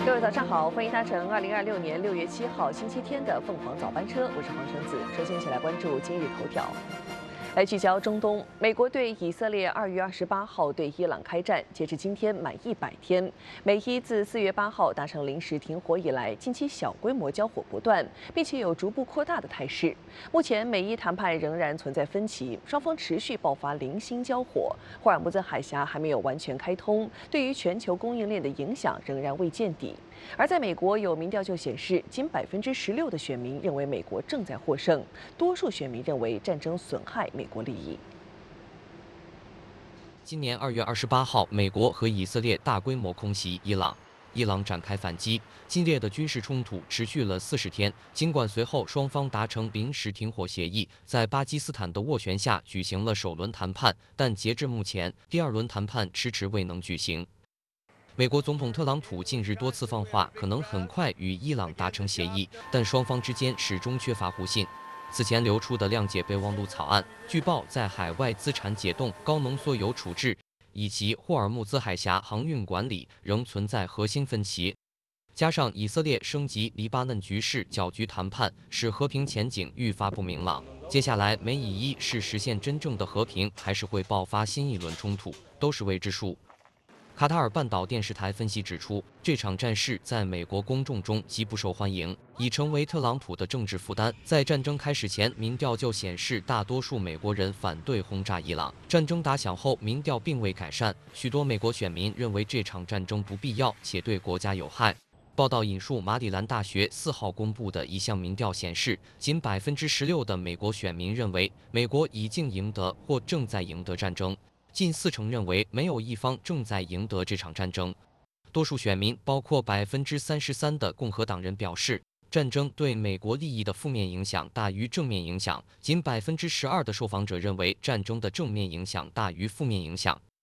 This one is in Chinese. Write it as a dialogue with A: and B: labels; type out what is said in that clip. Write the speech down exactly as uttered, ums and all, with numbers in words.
A: 各位早上好，欢迎搭乘二零二六年六月七号星期天的凤凰早班车，我是黄橙子。首先，一起来关注今日头条。来聚焦中东，美国对以色列二月二十八号对伊朗开战，截至今天满一百天。美伊自四月八号达成临时停火以来，近期小规模交火不断，并且有逐步扩大的态势。目前美伊谈判仍然存在分歧，双方持续爆发零星交火。霍尔木兹海峡还没有完全开通，对于全球供应链的影响仍然未见底。而在美国，有民调就显示，仅百分之十六的选民认为美国正在获胜，多数选民认为战争损害美国利益。
B: 今年二月二十八号，美国和以色列大规模空袭伊朗，伊朗展开反击，激烈的军事冲突持续了四十天。尽管随后双方达成临时停火协议，在巴基斯坦的斡旋下举行了首轮谈判，但截至目前，第二轮谈判迟迟未能举行。美国总统特朗普近日多次放话，可能很快与伊朗达成协议，但双方之间始终缺乏互信。此前流出的谅解备忘录草案，据报在海外资产解冻、高浓缩铀处置以及霍尔木兹海峡航运管理仍存在核心分歧。加上以色列升级黎巴嫩局势搅局谈判，使和平前景愈发不明朗。接下来，美以伊是实现真正的和平，还是会爆发新一轮冲突，都是未知数。卡塔尔半岛电视台分析指出，这场战事在美国公众中极不受欢迎，已成为特朗普的政治负担。在战争开始前，民调就显示大多数美国人反对轰炸伊朗。战争打响后，民调并未改善，许多美国选民认为这场战争不必要且对国家有害。报道引述马里兰大学四号公布的一项民调显示，仅百分之十六的美国选民认为美国已经赢得或正在赢得战争。近四成认为没有一方正在赢得这场战争，多数选民，包括百分之三十三的共和党人表示，战争对美国利益的负面影响大于正面影响，仅百分之十二的受访者认为战争的正面影响大于负面影响。